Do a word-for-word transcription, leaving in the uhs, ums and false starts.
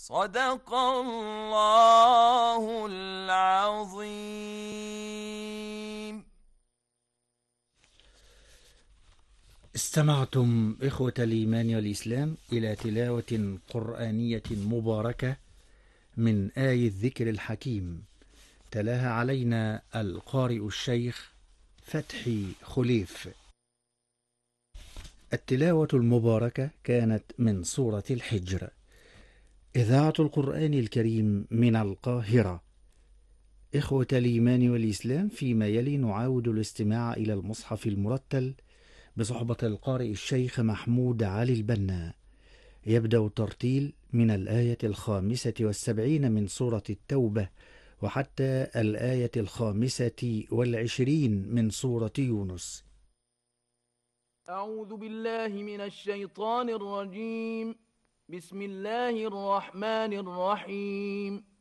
صدق الله العظيم. استمعتم إخوة الإيمان والإسلام إلى تلاوة قرآنية مباركة من آي الذكر الحكيم، تلاها علينا القارئ الشيخ فتحي خليف. التلاوة المباركة كانت من سورة الحجر. إذاعة القرآن الكريم من القاهرة. إخوة الإيمان والإسلام، فيما يلي نعاود الاستماع إلى المصحف المرتل بصحبة القارئ الشيخ محمود علي البنا. يبدأ الترتيل من الآية الخامسة والسبعين من سورة التوبة وحتى الآية الخامسة والعشرين من سورة يونس. أعوذ بالله من الشيطان الرجيم. بسم الله الرحمن الرحيم.